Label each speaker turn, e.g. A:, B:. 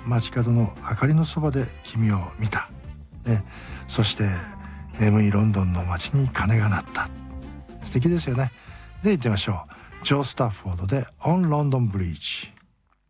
A: 街角の明かりのそばで君を見た、そして眠いロンドンの街に鐘が鳴った。素敵ですよね。で行ってみましょう。ジョー・スタッフォードで On London Bridge。